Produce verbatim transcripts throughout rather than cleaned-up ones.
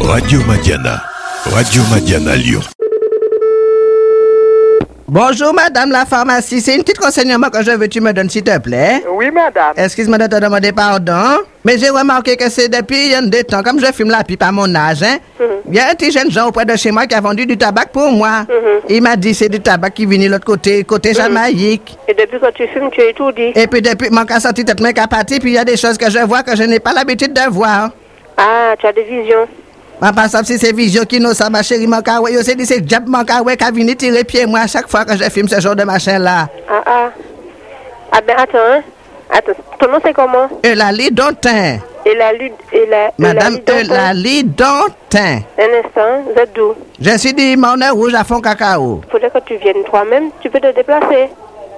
Radio Madiana. Radio Madiana Lyon. Bonjour madame la pharmacie, c'est une petite renseignement que je veux que tu me donnes s'il te plaît. Oui madame. Excuse-moi de te demander pardon, mais j'ai remarqué que c'est depuis il y a deux temps, comme je fume la pipe à mon âge, hein, il mm-hmm. y a un petit jeune Jean auprès de chez moi qui a vendu du tabac pour moi. Mm-hmm. Il m'a dit c'est du tabac qui vient de l'autre côté, côté mm-hmm. Jamaïque. Et depuis que tu fumes, tu as tout dit. Et puis depuis, mon cas sorti tête main capati, puis il y a des choses que je vois que je n'ai pas l'habitude de voir. Ah, tu as des visions. Ma passe si c'est vision qui nous ça ma chérie mon carré yo c'est dit c'est job mon carré qui vient tirer pied moi à chaque fois que je filme ce genre de machin là. Ah ah. Ah ben attends hein. Attends, ton nom c'est comment? Eulalie Dontin. Eulalie Eulalie Madame Eulalie Dontin. Un instant, vous êtes d'où? Je suis du Monnaie Rouge à Fond Cacao. Faudrait que tu viennes toi-même, tu peux te déplacer.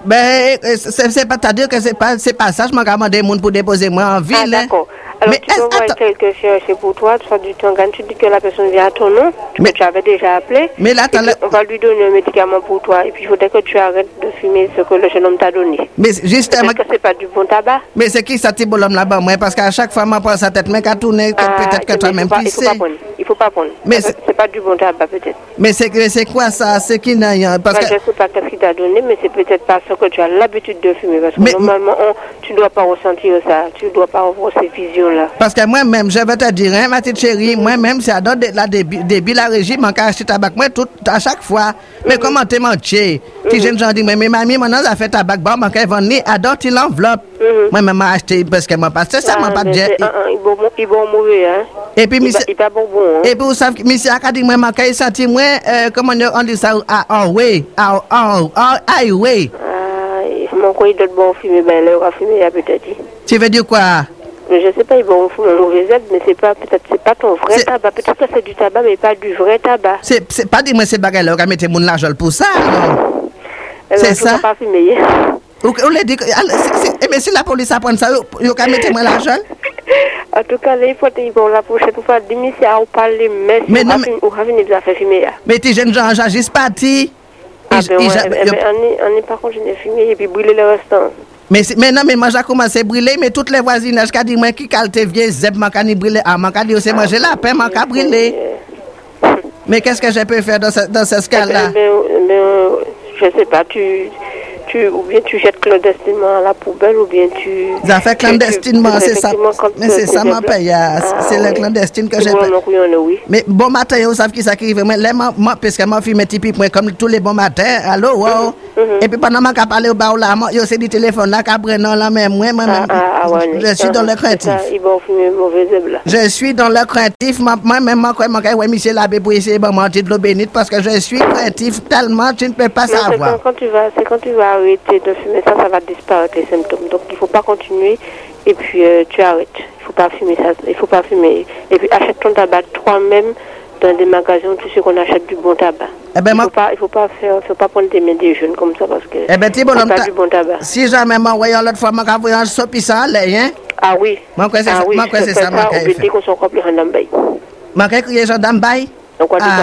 Ben c'est c'est pas à dire que c'est pas c'est pas ça je m'en demandé monde pour déposer moi en ville. Ah d'accord. Alors mais tu peux voir quelqu'un chercher pour toi, tu fais du temps, tu dis que la personne vient à ton nom, mais tu avais déjà appelé. Mais là, on va lui donner un médicament pour toi. Et puis il faudrait que tu arrêtes de fumer ce que le jeune homme t'a donné. Mais justement. Parce que c'est pas du bon tabac. Mais c'est qui ça petit bonhomme là-bas, moi? Parce qu'à chaque fois, je prends sa tête, mais qu'à tourner, ah, peut-être que toi-même tu sais. Il faut pas prendre. Il faut pas prendre. Mais c'est, c'est pas du bon tabac, peut-être. Mais c'est, c'est quoi ça? C'est qui n'a parce bah, que... Je sais pas qu'est-ce qu'il t'a donné, mais c'est peut-être pas ce que tu as l'habitude de fumer. Parce que mais, normalement, on, tu dois pas ressentir ça. Tu dois pas avoir ces visions-là. Parce que moi, même, je vais te dire, hein, ma petite chérie, moi-même, c'est à donner de, la débit, débit la régie, mon cas acheter tabac, moi, tout, à chaque fois. Mais mm-hmm. comment t'es menti? Mm-hmm. Si jeune gens disent, mais mamie, maintenant, ça fait tabac, bon, mon cas, ils vont venir, adore, il l'enveloppe. Mm-hmm. Moi, même, acheté, parce que moi, parce que ça, ah, m'a pas dit. Ils vont mourir, hein. Et puis, monsieur. Il pas bon, bon. Et puis, vous savez, monsieur Akadi, moi, mon cas, il senti, moi, comment on dit ça, en way, en highway. Ah, mon cas, il doit bon fumer, ben, là, il va fumer, il a peut-être dit. Tu veux dire quoi? Je sais pas, ils vont fumer un mauvais aide, mais c'est pas, peut-être, c'est pas ton vrai c'est... tabac. Peut-être que c'est du tabac, mais pas du vrai tabac. C'est, c'est pas dis-moi, c'est bagarre là, on va mettre mon argent pour ça, non? Eh c'est ben, ça? Pas fumer. On l'a dit, mais si la police apprend ça, on va mettre moi l'argent? En tout cas, là, il faut que pour la prochaine fois, dis-moi si on parle, mais si on va venir de faire fumer. Mais tes jeunes gens, j'agisse pas, ti. Ah ben ouais, on n'est pas continué à fumer et puis brûler le restant. Mais, mais non, mais moi j'ai commencé à brûler, mais toutes les voisinages qui disent, moi qui calte vieux zeb, moi qui brûler, ah, moi qui dit, c'est manger la paix, moi qui brûler. Mais qu'est-ce que je peux faire dans ce, dans ce cas-là? Mais, mais, je sais pas, tu, tu, ou bien tu jettes clandestinement à la poubelle, ou bien tu... Ça fait clandestinement, tu, tu, c'est ça. Mais c'est ça, ma paye, ah, c'est le clandestine que j'ai fait. Oui. Mais bon matin, vous savez qui ça qui arrive, moi, parce que moi, je suis typique, comme tous les bons matins, allô, wow. Mm-hmm. Et puis pendant que je parle au bar là, je sais du téléphone là, qu'après non, là, mais moi, moi ah, ah, ah, ouais, je suis dans le craintif. Ils vont fumer mauvais zèbre là. Je suis dans le craintif, moi-même, moi, moi, moi, ouais, monsieur l'abbé pour essayer de mentir de l'eau bénite, parce que je suis craintif tellement, tu ne peux pas non, savoir. C'est quand, quand tu vas, c'est quand tu vas arrêter de fumer ça, ça va disparaître les symptômes. Donc il ne faut pas continuer et puis euh, tu arrêtes. Il ne faut pas fumer ça, il faut pas fumer. Et puis achète ton tabac toi-même dans des magasins où tu sais qu'on achète du bon tabac. Eh ben, il ne faut, moi... faut pas faire, faut pas prendre des mains des jeunes comme ça parce que eh ben, c'est bon, pas ta... du bon tabac. Si jamais moi voyons l'autre fois, moi voyons sopi ça allait, hein? Ah oui. Moi quoi c'est ah, ça, oui, moi quoi c'est ça, moi on peut dire qu'on s'en compte les gendarmes. Moi quoi crier gendarme bail? Donc quoi